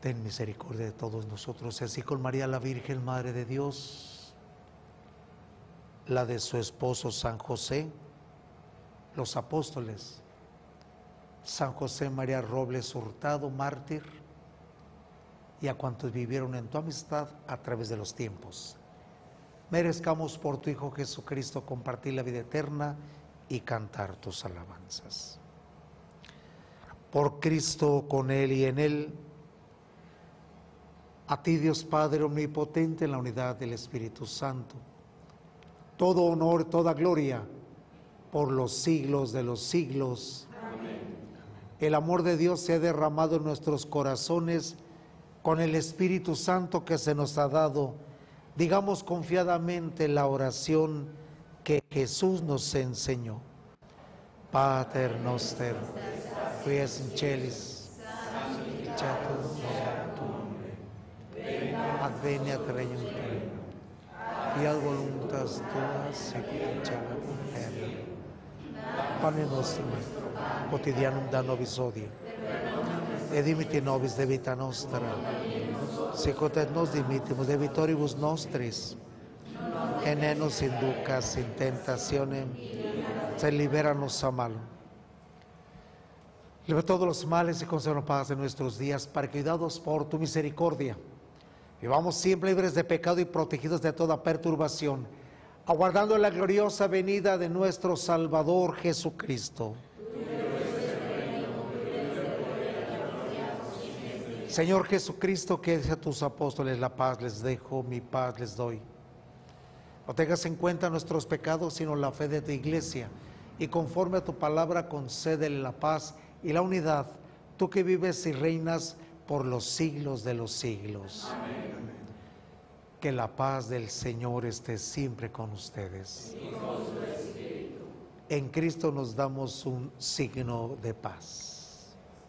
ten misericordia de todos nosotros, y así con María la Virgen, Madre de Dios, la de su esposo San José, los apóstoles, San José María Robles Hurtado, mártir, y a cuantos vivieron en tu amistad a través de los tiempos. Merezcamos por tu Hijo Jesucristo compartir la vida eterna y cantar tus alabanzas. Por Cristo, con Él y en Él, a ti Dios Padre omnipotente en la unidad del Espíritu Santo, todo honor, toda gloria por los siglos de los siglos. Amén. El amor de Dios se ha derramado en nuestros corazones con el Espíritu Santo que se nos ha dado. Digamos confiadamente la oración que Jesús nos enseñó. Pater noster, qui es in celis, sanctificatus tu nombre, adveniat regnum tuum, fiat voluntas tua sicut in cielo et terra. Pane nostrum quotidianum da nobis hodie, et dimitti nobis debita nostra, sicut et nos dimittimus debitoribus nostris, et ne nos inducas in tentationem, sed libéranos a malo. Libra todos los males y concédenos paz en nuestros días, para que, ayudados por tu misericordia, vivamos siempre libres de pecado y protegidos de toda perturbación, aguardando la gloriosa venida de nuestro Salvador Jesucristo. Señor Jesucristo, que dices a tus apóstoles: la paz les dejo, mi paz les doy. No tengas en cuenta nuestros pecados, sino la fe de tu iglesia, y conforme a tu palabra concédele la paz y la unidad, tú que vives y reinas por los siglos de los siglos. Amén. Que la paz del Señor esté siempre con ustedes. Y con su espíritu. En Cristo nos damos un signo de paz.